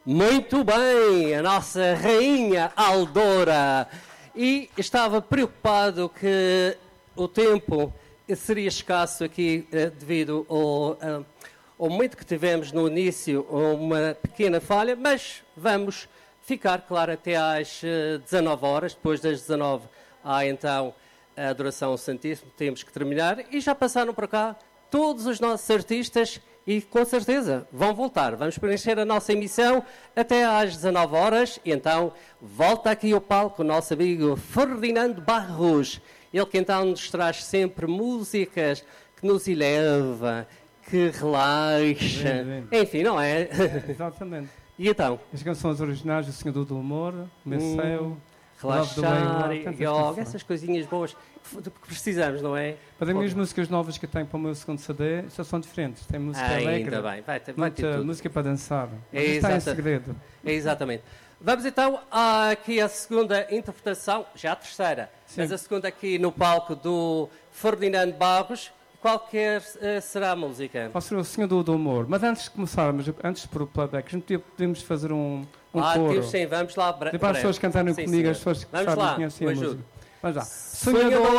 Muito bem, a nossa rainha Aldora. E estava preocupado que o tempo seria escasso aqui devido ao momento que tivemos no início, uma pequena falha, mas vamos ficar, claro, até às 19 horas. Depois das 19 há então a adoração ao Santíssimo, temos que terminar. E já passaram por cá todos os nossos artistas e com certeza vão voltar. Vamos preencher a nossa emissão até às 19 horas. E então volta aqui ao palco o nosso amigo Ferdinando Barros. Ele que então nos traz sempre músicas que nos eleva, que relaxa. Enfim, não é? Exatamente. E então? As canções originais do Senhor do Humor, Meceu, relaxar, yoga, essas coisinhas boas que precisamos, não é? Para mim, as músicas novas que eu tenho para o meu segundo CD já são diferentes. Tem música alegre, ainda bem. Vai ter música para dançar. Mas está em segredo. Exatamente. Vamos então aqui a segunda interpretação, já a terceira, mas a segunda aqui no palco do Ferdinando Barros. Qualquer será a música? Posso ser o Senhor do Humor. Mas antes de começarmos, antes de pôr o playback, a gente podemos fazer um coro. Sim, vamos lá. Para as pessoas cantarem comigo, as pessoas que sabem conhecer a música. Vamos lá. Sonhador.